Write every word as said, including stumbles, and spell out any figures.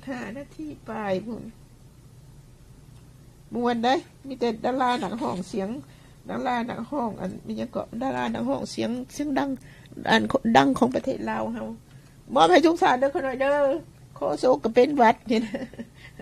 ห้านาทีปลายพุ่นมวนได้มีแต่ดาราหนังห้องเสียงดาราหนังห้องอันมีหยังก็ดาราหนังห้องเสียงเสียงดังอันดังของประเทศลาวเฮามอบให้สงสารเด้อเขาหน่อยเด้อโคโซก็เป็นหวัดนี่นะ